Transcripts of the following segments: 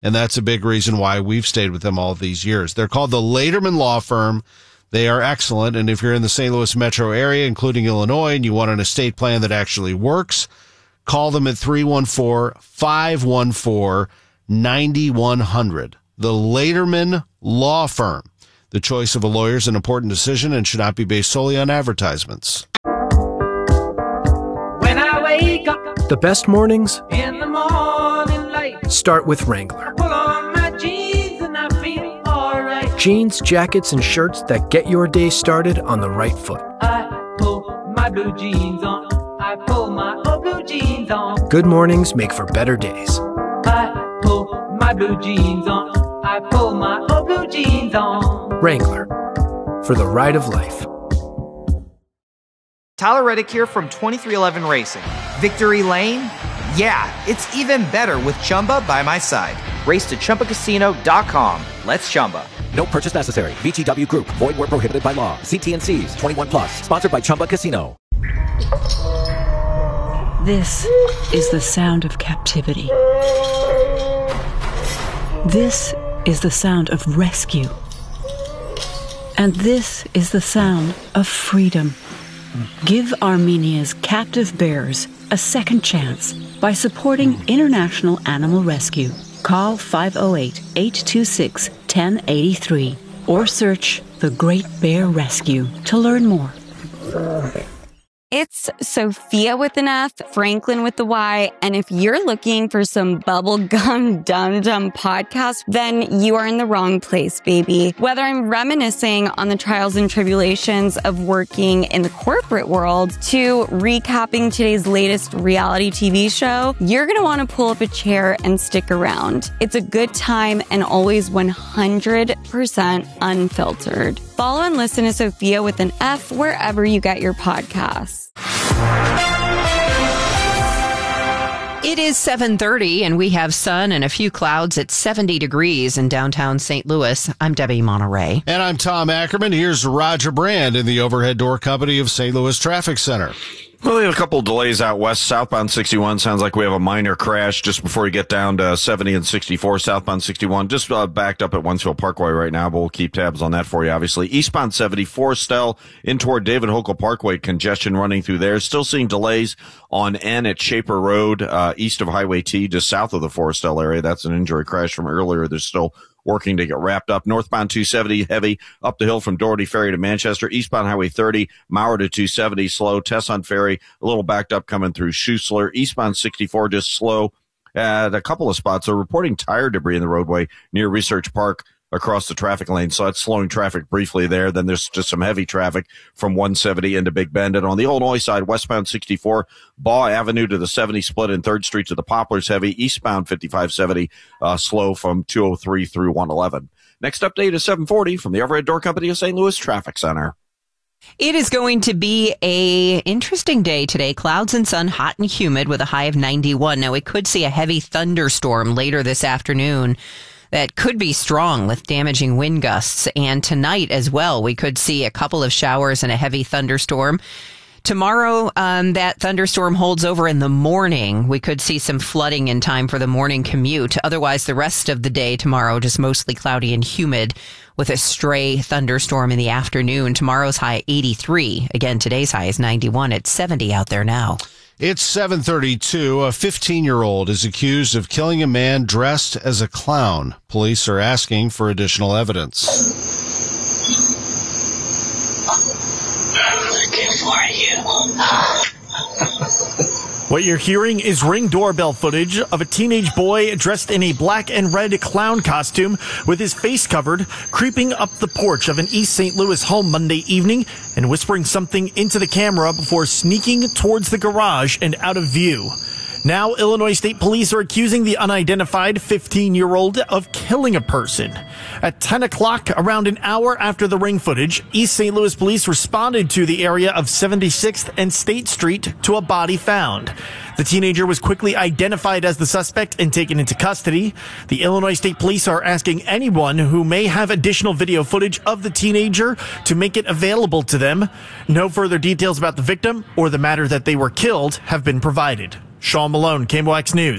And that's a big reason why we've stayed with them all these years. They're called the Lederman Law Firm. They are excellent. And if you're in the St. Louis metro area, including Illinois, and you want an estate plan that actually works, call them at 314-514-9100. The Lederman Law Firm. The choice of a lawyer is an important decision and should not be based solely on advertisements. When I wake up The best mornings in the morning light, start with Wrangler. pull on my jeans and I feel alright. Jeans, jackets, and shirts that get your day started on the right foot. I pull my blue jeans on. I pull my old blue jeans on. Good mornings make for better days. I pull my blue jeans on. I pull my old blue jeans on. Wrangler, for the ride of life. Tyler Reddick here from 2311 Racing. Victory Lane? Yeah, it's even better with Chumba by my side. Race to ChumbaCasino.com. Let's Chumba. No purchase necessary. VGW Group. Void where prohibited by law. See T&Cs. 21 plus. Sponsored by Chumba Casino. This is the sound of captivity. This is the sound of rescue. And this is the sound of freedom. Give Armenia's captive bears a second chance by supporting International Animal Rescue. Call 508-826-1083 or search The Great Bear Rescue to learn more. It's Sophia with an F, Franklin with the Y, and if you're looking for some bubblegum dum-dum podcast, then you are in the wrong place, baby. Whether I'm reminiscing on the trials and tribulations of working in the corporate world to recapping today's latest reality TV show, you're going to want to pull up a chair and stick around. It's a good time and always 100% unfiltered. Follow and listen to Sophia with an F wherever you get your podcasts. It is 7:30 and we have sun and a few clouds at 70 degrees in downtown St. Louis. I'm Debbie Monterey. And I'm Tom Ackerman. Here's Roger Brand in the Overhead Door Company of St. Louis Traffic Center. Well, we have a couple of delays out west. Southbound 61 sounds like we have a minor crash just before you get down to 70 and 64. Southbound 61 just backed up at Wensfield Parkway right now, but we'll keep tabs on that for you, obviously. Eastbound 74 Stell in toward David Hochul Parkway, congestion running through there. Still seeing delays on N at Shaper Road, east of Highway T, just south of the Forestell area. That's an injury crash from earlier. There's still working to get wrapped up. Northbound 270 heavy up the hill from Doherty Ferry to Manchester. Eastbound Highway 30, Mauer to 270 slow. Tesson Ferry a little backed up coming through Schussler. Eastbound 64 just slow at a couple of spots. They're reporting tire debris in the roadway near Research Park across the traffic lane. So that's slowing traffic briefly there. Then there's just some heavy traffic from 170 into Big Bend. And on the Illinois side, westbound 64, Baugh Avenue to the 70 split and 3rd Street to the Poplars heavy. Eastbound 5570, slow from 203 through 111. Next update is 740 from the Overhead Door Company of St. Louis Traffic Center. It is going to be a interesting day today. Clouds and sun, hot and humid with a high of 91. Now, we could see a heavy thunderstorm later this afternoon that could be strong with damaging wind gusts. And tonight as well, we could see a couple of showers and a heavy thunderstorm. Tomorrow, that thunderstorm holds over in the morning. We could see some flooding in time for the morning commute. Otherwise, the rest of the day tomorrow, just mostly cloudy and humid with a stray thunderstorm in the afternoon. Tomorrow's high 83. Again, today's high is 91. It's 70 out there now. It's 7:32. A 15-year-old is accused of killing a man dressed as a clown. Police are asking for additional evidence. Looking for you. What you're hearing is Ring doorbell footage of a teenage boy dressed in a black and red clown costume with his face covered, creeping up the porch of an East St. Louis home Monday evening and whispering something into the camera before sneaking towards the garage and out of view. Now, Illinois State Police are accusing the unidentified 15-year-old of killing a person. At 10 o'clock, around an hour after the Ring footage, East St. Louis police responded to the area of 76th and State Street to a body found. The teenager was quickly identified as the suspect and taken into custody. The Illinois State Police are asking anyone who may have additional video footage of the teenager to make it available to them. No further details about the victim or the matter that they were killed have been provided. Sean Malone, KMOX News.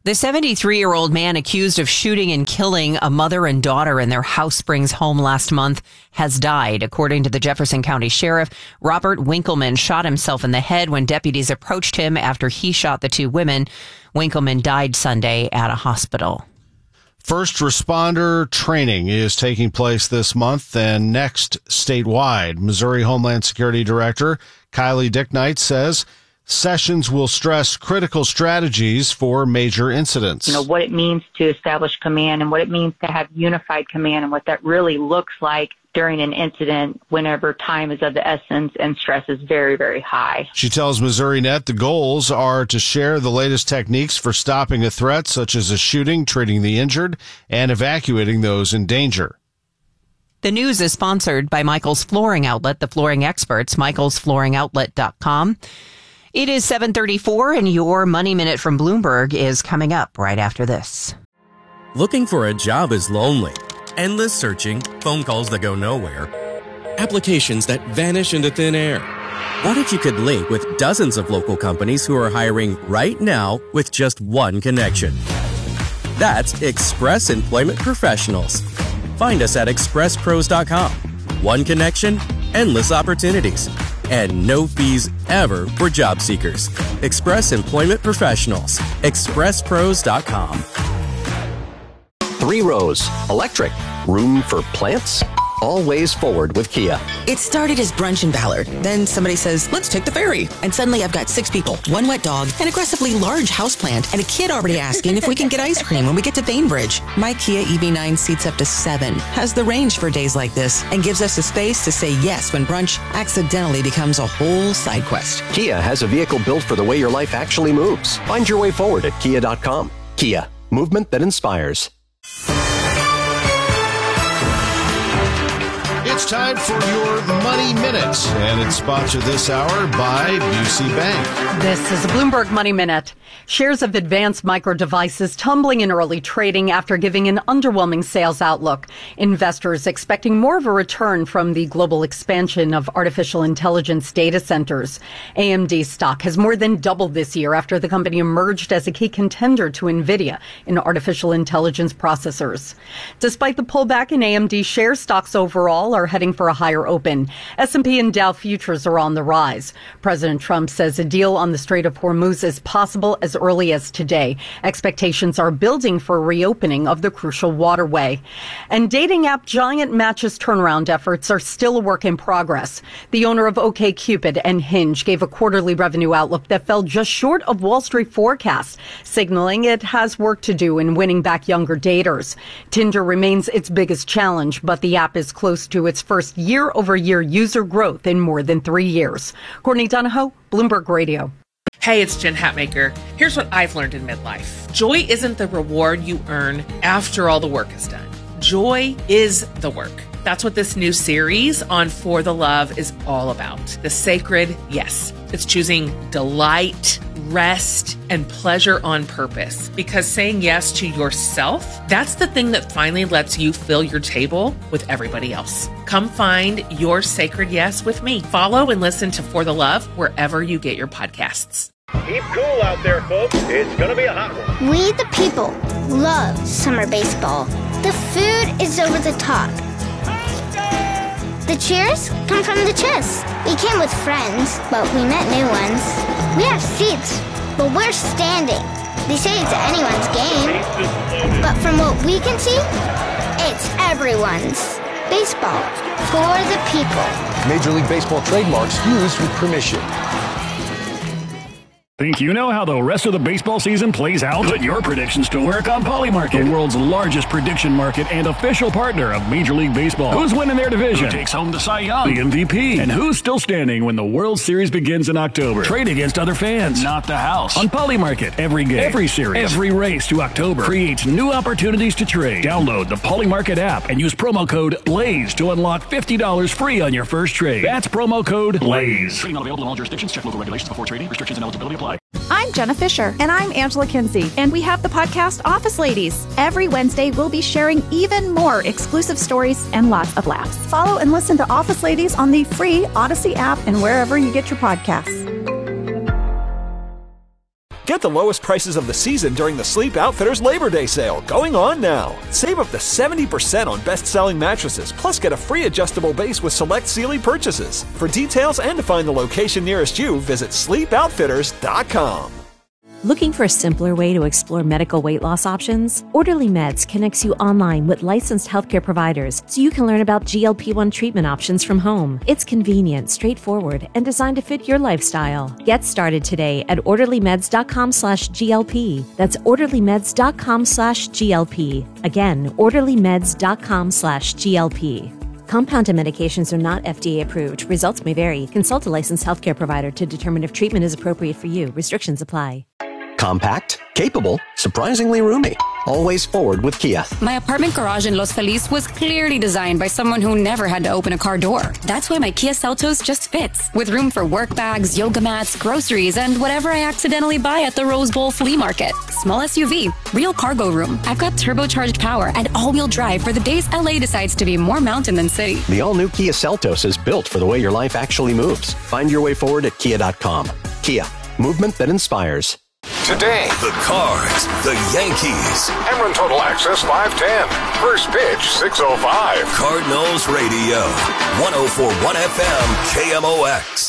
The 73-year-old man accused of shooting and killing a mother and daughter in their House Springs home last month has died. According to the Jefferson County Sheriff, Robert Winkleman shot himself in the head when deputies approached him after he shot the two women. Winkleman died Sunday at a hospital. First responder training is taking place this month and next statewide. Missouri Homeland Security Director Kylie Dicknight says sessions will stress critical strategies for major incidents. What it means to establish command and what it means to have unified command and what that really looks like during an incident whenever time is of the essence and stress is very, very high. She tells MissouriNet the goals are to share the latest techniques for stopping a threat, such as a shooting, treating the injured, and evacuating those in danger. The news is sponsored by Michael's Flooring Outlet, the flooring experts, michaelsflooringoutlet.com. It is 7:34, and your Money Minute from Bloomberg is coming up right after this. Looking for a job is lonely. Endless searching, phone calls that go nowhere, applications that vanish into thin air. What if you could link with dozens of local companies who are hiring right now with just one connection? That's Express Employment Professionals. Find us at expresspros.com. One connection, endless opportunities, and no fees ever for job seekers. Express Employment Professionals. expresspros.com. 3 rows, electric, room for plants, all ways forward with Kia. It started as brunch in Ballard. Then somebody says, let's take the ferry. And suddenly I've got 6 people, 1 wet dog, an aggressively large houseplant, and a kid already asking if we can get ice cream when we get to Bainbridge. My Kia EV9 seats up to 7, has the range for days like this, and gives us the space to say yes when brunch accidentally becomes a whole side quest. Kia has a vehicle built for the way your life actually moves. Find your way forward at kia.com. Kia, movement that inspires. It's time for your Money Minute, and it's sponsored this hour by Busey Bank. This is a Bloomberg Money Minute. Shares of Advanced Micro Devices tumbling in early trading after giving an underwhelming sales outlook. Investors expecting more of a return from the global expansion of artificial intelligence data centers. AMD stock has more than doubled this year after the company emerged as a key contender to NVIDIA in artificial intelligence processors. Despite the pullback in AMD shares, stocks overall are heading for a higher open. S&P and Dow futures are on the rise. President Trump says a deal on the Strait of Hormuz is possible as early as today. Expectations are building for a reopening of the crucial waterway. And dating app giant Match's turnaround efforts are still a work in progress. The owner of OkCupid and Hinge gave a quarterly revenue outlook that fell just short of Wall Street forecasts, signaling it has work to do in winning back younger daters. Tinder remains its biggest challenge, but the app is close to its first year-over-year user growth in more than 3 years. Courtney Donahoe, Bloomberg Radio. Hey, it's Jen Hatmaker. Here's what I've learned in midlife. Joy isn't the reward you earn after all the work is done. Joy is the work. That's what this new series on For the Love is all about. The sacred yes. It's choosing delight, rest, and pleasure on purpose. Because saying yes to yourself, that's the thing that finally lets you fill your table with everybody else. Come find your sacred yes with me. Follow and listen to For the Love wherever you get your podcasts. Keep cool out there, folks. It's going to be a hot one. We, the people, love summer baseball. The food is over the top. The cheers come from the chest. We came with friends, but we met new ones. We have seats, but we're standing. They say it's anyone's game, but from what we can see, it's everyone's. Baseball for the people. Major League Baseball trademarks used with permission. Think you know how the rest of the baseball season plays out? Put your predictions to work on Polymarket, the world's largest prediction market and official partner of Major League Baseball. Who's winning their division? Who takes home the Cy Young, the MVP? And who's still standing when the World Series begins in October? Trade against other fans, not the house. On Polymarket, every game, every series, every race to October creates new opportunities to trade. Download the Polymarket app and use promo code BLAZE to unlock $50 free on your first trade. That's promo code BLAZE. Trading not available in all jurisdictions. Check local regulations before trading. Restrictions and eligibility apply. I'm Jenna Fisher. And I'm Angela Kinsey. And we have the podcast Office Ladies. Every Wednesday, we'll be sharing even more exclusive stories and lots of laughs. Follow and listen to Office Ladies on the free Odyssey app and wherever you get your podcasts. Get the lowest prices of the season during the Sleep Outfitters Labor Day sale, going on now. Save up to 70% on best-selling mattresses, plus get a free adjustable base with select Sealy purchases. For details and to find the location nearest you, visit sleepoutfitters.com. Looking for a simpler way to explore medical weight loss options? Orderly Meds connects you online with licensed healthcare providers so you can learn about GLP-1 treatment options from home. It's convenient, straightforward, and designed to fit your lifestyle. Get started today at orderlymeds.com/GLP. That's orderlymeds.com/GLP. Again, orderlymeds.com/GLP. Compounded medications are not FDA approved. Results may vary. Consult a licensed healthcare provider to determine if treatment is appropriate for you. Restrictions apply. Compact, capable, surprisingly roomy. Always forward with Kia. My apartment garage in Los Feliz was clearly designed by someone who never had to open a car door. That's why my Kia Seltos just fits, with room for work bags, yoga mats, groceries, and whatever I accidentally buy at the Rose Bowl flea market. Small SUV, real cargo room. I've got turbocharged power and all-wheel drive for the days LA decides to be more mountain than city. The all-new Kia Seltos is built for the way your life actually moves. Find your way forward at kia.com. Kia, movement that inspires. Today, the Cards, the Yankees. Emron Total Access 510. First pitch 6:05. Cardinals Radio. 104.1 FM KMOX.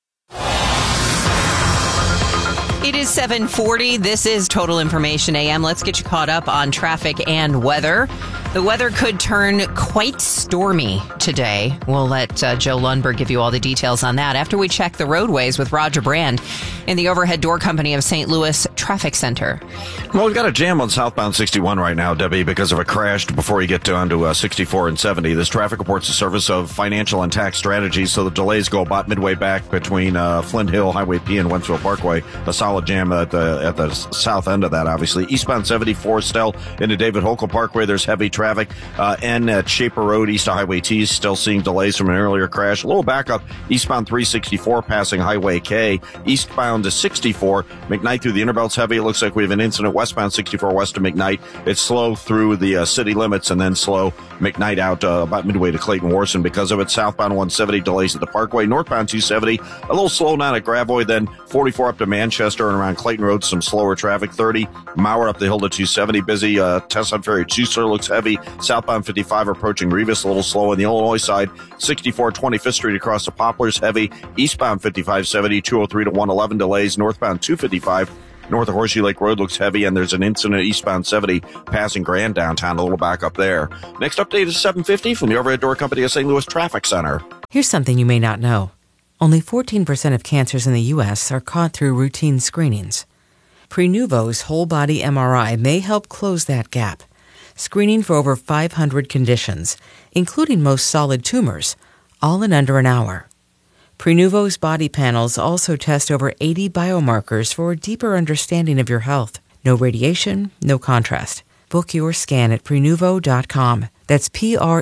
It is 7:40. This is Total Information AM. Let's get you caught up on traffic and weather. The weather could turn quite stormy today. We'll let Joe Lundberg give you all the details on that after we check the roadways with Roger Brand in the Overhead Door Company of St. Louis Traffic Center. Well, we've got a jam on southbound 61 right now, Debbie, because of a crash before you get down to 64 and 70. This traffic reports the service of Financial and Tax Strategies, so the delays go about midway back between Flint Hill, Highway P, and Wentzville Parkway. A solid jam at the south end of that, obviously. Eastbound 74 still into David Hochul Parkway. There's heavy traffic. And at Shaper Road, east of Highway T, still seeing delays from an earlier crash. A little backup, eastbound 364 passing Highway K. Eastbound to 64, McKnight through the Interbelt's heavy. It looks like we have an incident westbound 64 west of McKnight. It's slow through the city limits and then slow McKnight out about midway to Clayton Warson because of it. Southbound 170 delays at the Parkway. Northbound 270, a little slow down at Gravois, then 44 up to Manchester and around Clayton Road, some slower traffic. 30, Mauer up the hill to 270, busy. Tesson Ferry Chusler looks heavy. Southbound 55 approaching Revis, a little slow on the Illinois side. 64 25th Street across the Poplars, heavy. Eastbound 5570, 203 to 111 delays. Northbound 255 north of Horseshoe Lake Road looks heavy, and there's an incident eastbound 70 passing Grand downtown, a little back up there. Next update is 750 from the Overhead Door Company of St. Louis Traffic Center. Here's something you may not know. Only 14% of cancers in the U.S. are caught through routine screenings. Prenuvo's whole-body MRI may help close that gap, screening for over 500 conditions, including most solid tumors, all in under an hour. Prenuvo's body panels also test over 80 biomarkers for a deeper understanding of your health. No radiation, no contrast. Book your scan at Prenuvo.com. That's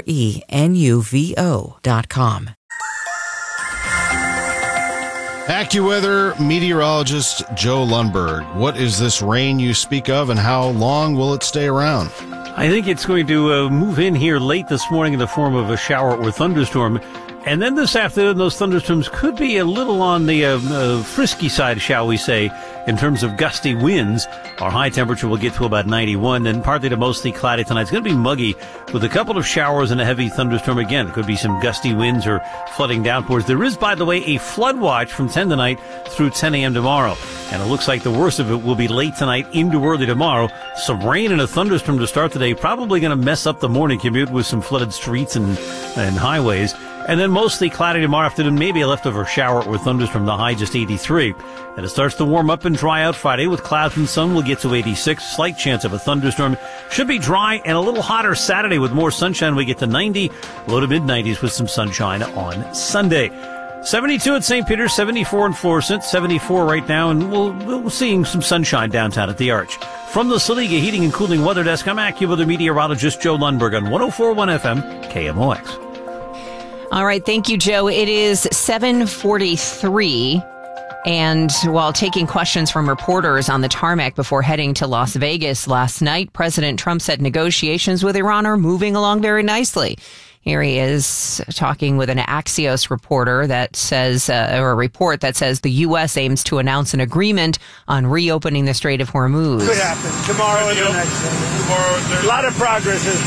Prenuvo.com. AccuWeather meteorologist Joe Lundberg. What is this rain you speak of, and how long will it stay around? I think it's going to move in here late this morning in the form of a shower or thunderstorm. And then this afternoon, those thunderstorms could be a little on the frisky side, shall we say, in terms of gusty winds. Our high temperature will get to about 91 and partly to mostly cloudy tonight. It's going to be muggy with a couple of showers and a heavy thunderstorm again. It could be some gusty winds or flooding downpours. There is, by the way, a flood watch from 10 tonight through 10 a.m. tomorrow. And it looks like the worst of it will be late tonight into early tomorrow. Some rain and a thunderstorm to start today. Probably going to mess up the morning commute with some flooded streets and highways. And then mostly cloudy tomorrow afternoon, maybe a leftover shower or thunderstorm, the high just 83. And it starts to warm up and dry out Friday with clouds and sun. We'll get to 86. Slight chance of a thunderstorm. Should be dry and a little hotter Saturday with more sunshine. We get to 90, low to mid-90s with some sunshine on Sunday. 72 at St. Peter's, 74 in Florissant, 74 right now, and we're seeing some sunshine downtown at the Arch. From the Saliga Heating and Cooling Weather Desk, I'm AccuWeather meteorologist Joe Lundberg on 104.1 FM KMOX. All right. Thank you, Joe. It is 7:43. And while taking questions from reporters on the tarmac before heading to Las Vegas last night, President Trump said negotiations with Iran are moving along very nicely. Here he is talking with an Axios reporter that says, or a report that says the U.S. aims to announce an agreement on reopening the Strait of Hormuz. Could happen tomorrow or the next day. A lot of progress has